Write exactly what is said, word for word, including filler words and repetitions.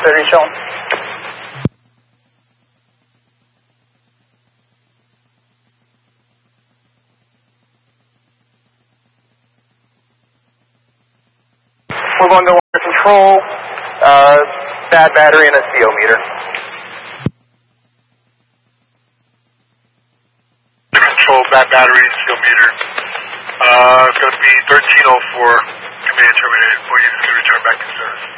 thirty shown. We're going to water control, uh, bad battery and a C O meter. Control, bad battery, C O meter. Uh, it's going to be thirteen oh four, command terminated, for you to return back to service.